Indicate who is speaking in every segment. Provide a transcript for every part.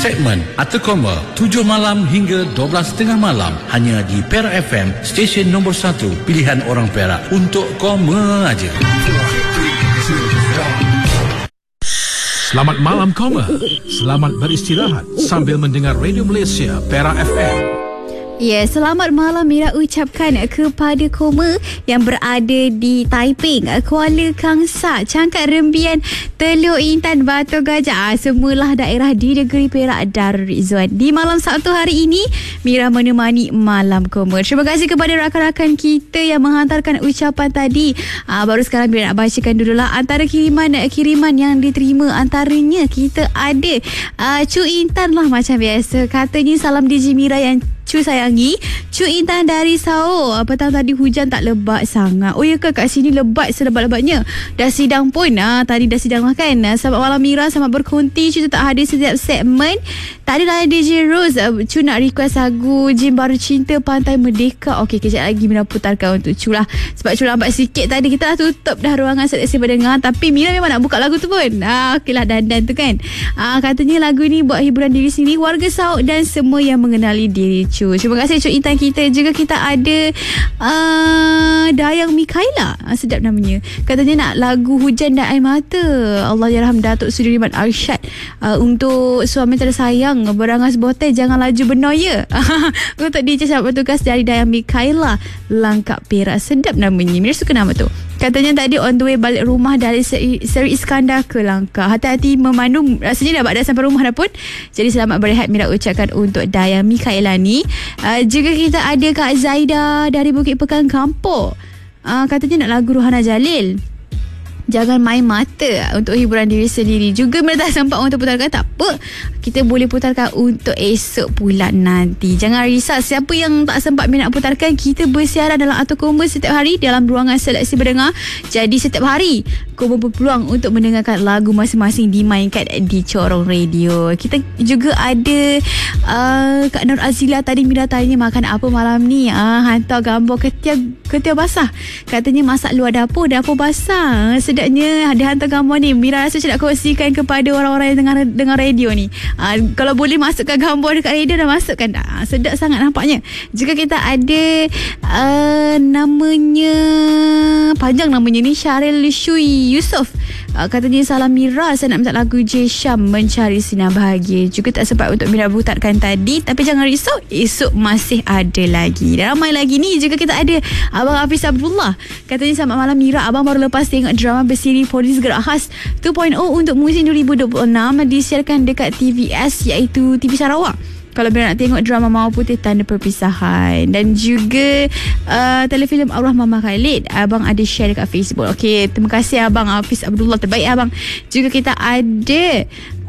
Speaker 1: segmen Atau Koma 7 malam hingga 12.30 malam hanya di Perak FM, stesen nombor 1 pilihan orang Perak untuk koma aja.
Speaker 2: Selamat malam Koma. Selamat beristirahat sambil mendengar Radio Malaysia Perak FM.
Speaker 3: Ya, selamat malam Mira ucapkan kepada Koma yang berada di Taiping, Kuala Kangsar, Cangkat Rembian, Teluk Intan, Batu Gajah, semualah daerah di negeri Perak Darul Rizwan. Di malam Sabtu hari ini, Mira menemani Malam Koma. Terima kasih kepada rakan-rakan kita yang menghantarkan ucapan tadi. Baru sekarang Mira nak bacakan dululah antara kiriman yang diterima. Antaranya kita ada Cu Intan lah macam biasa. Katanya salam DJ Mira yang Cu sayangi. Cu Intan dari Sao. Petang tadi hujan tak lebat sangat. Oh ya ke, kat sini lebat selebat-lebatnya. Dah sidang pun. Tadi dah sidang lah kan. Selamat malam Mira, selamat berkonti. Cu tak hadir setiap segmen. Tadi dah DJ Rose. Cu nak request lagu Jim Baru Cinta Pantai Merdeka. Okey, kejap lagi Mira putarkan untuk Cu lah. Sebab Cu lambat sikit tadi. Kita dah tutup dah ruangan seleksi pendengar. Tapi Mira memang nak buka lagu tu pun. Okey lah, dandan tu kan. Katanya lagu ni buat hiburan diri sendiri, warga Sao dan semua yang mengenali diri Cu. Terima kasih Cu Intan kita. Juga kita ada Dayang Mikaela, sedap namanya. Katanya nak lagu Hujan dan Air Mata, Allahyarham Datuk Sudirman Arsyad, untuk suami tersayang berangas botai jangan laju benar ya. Untuk DJ sahabat bertugas dari Dayang Mikaela, Langkap Perak, sedap namanya. Mira suka nama tu. Katanya tadi on the way balik rumah dari Seri Iskandar ke Langkah. Hati-hati memandu, rasanya dah sampai rumah dah pun. Jadi selamat berehat Mira ucapkan untuk Dayang Mikaela ni. Juga kita ada Kak Zaida dari Bukit Pekan Kampung. Katanya nak lagu Ruhana Jalil, Jangan Main Mata, untuk hiburan diri sendiri. Juga Mira tak sempat untuk putarkan, tak apa, kita boleh putarkan untuk esok pula nanti. Jangan risau siapa yang tak sempat Mira nak putarkan. Kita bersiaran dalam Atau Koma setiap hari dalam ruangan seleksi pendengar. Jadi setiap hari Koma berpeluang untuk mendengarkan lagu masing-masing dimainkan di corong radio. Kita juga ada Kak Nur Azila. Tadi Mira tanya makan apa malam ni. Hantar gambar ketiak basah. Katanya masak luar dapur basah. Sedapnya ada hantar gambar ni. Mira rasa nak kongsikan kepada orang-orang yang dengar radio ni. Kalau boleh masukkan gambar dekat radio, dah masukkan dah. Sedap sangat nampaknya. Juga kita ada namanya, panjang namanya ni, Syaril Shui Yusof. Katanya salam Mira, saya nak minta lagu J Syam Mencari Sinar Bahagia. Juga tak sempat untuk Mira putarkan tadi, tapi jangan risau, esok masih ada lagi. Dan ramai lagi ni. Juga kita ada Abang Hafiz Abdullah. Katanya selamat malam Mira, abang baru lepas tengok drama bersiri Polis Gerak Khas 2.0 untuk musim 2026 disiarkan dekat TVS, iaitu TV Sarawak. Kalau Mira nak tengok drama Mawar Putih Tanda Perpisahan. Dan juga telefilm Arwah Mama Khalid, abang ada share dekat Facebook. Okey, terima kasih Abang Hafiz Abdullah, terbaik abang. Juga kita ada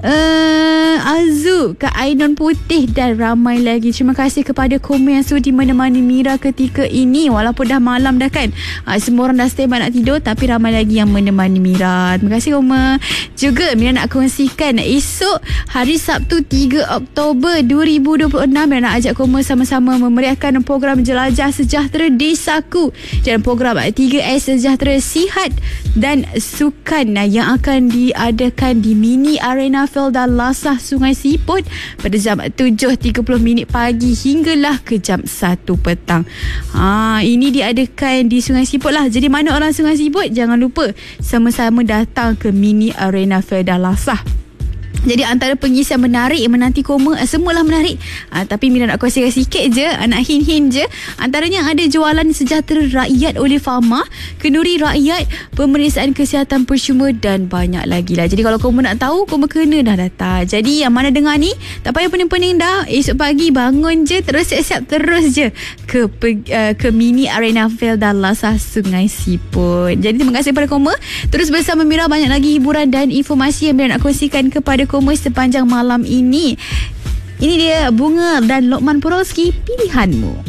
Speaker 3: Azu, Kak Ainon Putih dan ramai lagi. Terima kasih kepada Koma yang sudi menemani Mira ketika ini. Walaupun dah malam dah kan, semua orang dah standby nak tidur, tapi ramai lagi yang menemani Mira. Terima kasih Koma. Juga Mira nak kongsikan esok hari Sabtu 3 Oktober 2026, Mira nak ajak Koma sama-sama memeriahkan program Jelajah Sejahtera Desaku dan program 3S Sejahtera Sihat dan Sukan yang akan diadakan di Mini Arena Felda Lasah Sungai Siput pada jam 7.30 pagi hinggalah ke jam 1 petang. Ini diadakan di Sungai Siput lah. Jadi mana orang Sungai Siput, jangan lupa sama-sama datang ke Mini Arena Felda Lasah. Jadi antara pengisian menarik yang menanti Koma, semualah menarik. Tapi Mira nak kongsikan sikit je, nak hint-hint je. Antaranya ada jualan sejahtera rakyat oleh Pharma, kenduri rakyat, pemeriksaan kesihatan percuma dan banyak lagi lah. Jadi kalau Koma nak tahu, Koma kena dah datang. Jadi yang mana dengar ni, tak payah pening-pening dah. Esok pagi bangun je, terus siap-siap terus je ke Mini Arena Felda Lasah Sungai Siput. Jadi terima kasih kepada Koma. Terus bersama Mira, banyak lagi hiburan dan informasi yang Mira nak kongsikan kepada Koma sepanjang malam ini. Ini dia Bunga dan Lokman Porolski, Pilihanmu.